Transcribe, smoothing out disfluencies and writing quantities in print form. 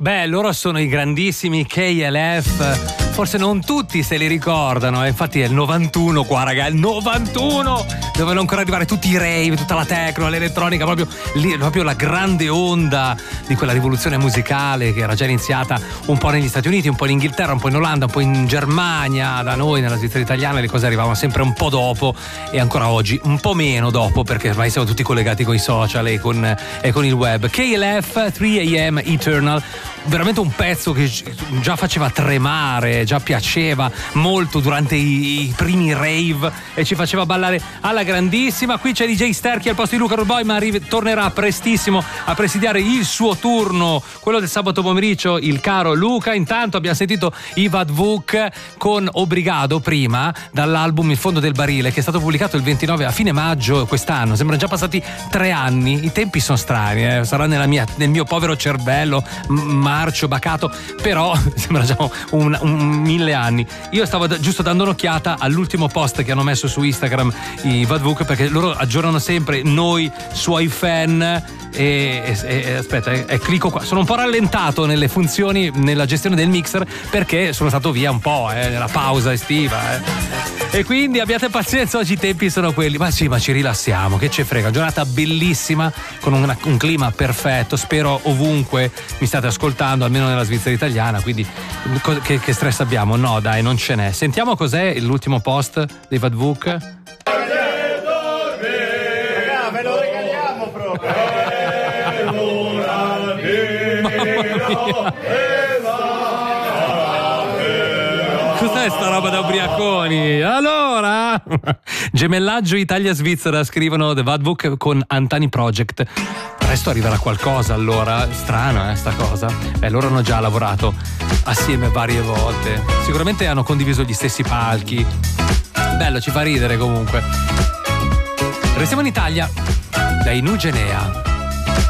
Beh, loro sono i grandissimi KLF. Forse non tutti se li ricordano, infatti è il 91 qua, raga, il 91! Dovevano ancora arrivare tutti i rave, tutta la techno, l'elettronica, proprio la grande onda di quella rivoluzione musicale che era già iniziata un po' negli Stati Uniti, un po' in Inghilterra, un po' in Olanda, un po' in Germania, da noi nella Svizzera italiana le cose arrivavano sempre un po' dopo e ancora oggi un po' meno dopo, perché ormai siamo tutti collegati con i social e con il web. KLF 3 AM Eternal, veramente un pezzo che già faceva tremare, già piaceva molto durante i primi rave e ci faceva ballare alla grandissima. Qui c'è DJ Sterchi al posto di Luca Roboy, ma tornerà prestissimo a presidiare il suo turno, quello del sabato pomeriggio, il caro Luca. Intanto abbiamo sentito Ivad Vuk con Obrigado prima, dall'album Il fondo del barile, che è stato pubblicato il 29 a fine maggio quest'anno. Sembrano già passati 3 anni, i tempi sono strani, sarà nel mio povero cervello marcio, bacato, però sembra già un 1000 anni. Io stavo giusto dando un'occhiata all'ultimo post che hanno messo su Instagram i Vadvuk, perché loro aggiornano sempre noi suoi fan e aspetta, clicco qua. Sono un po' rallentato nelle funzioni, nella gestione del mixer, perché sono stato via un po' nella pausa estiva e quindi abbiate pazienza, oggi i tempi sono quelli, ma sì, ma ci rilassiamo, che ce frega. Giornata bellissima con un clima perfetto, spero ovunque mi state ascoltando, almeno nella Svizzera italiana, quindi che stress abbiamo? No dai, non ce n'è. Sentiamo cos'è l'ultimo post dei Vadvuk. Ve lo regaliamo proprio. Cos'è sta roba da ubriaconi? Allora, gemellaggio Italia-Svizzera, scrivono The Vadvuk con Antani Project. Presto arriverà qualcosa, allora. Strana sta cosa. Loro hanno già lavorato assieme varie volte, sicuramente hanno condiviso gli stessi palchi. Bello, ci fa ridere comunque. Restiamo in Italia, dai Nugenea.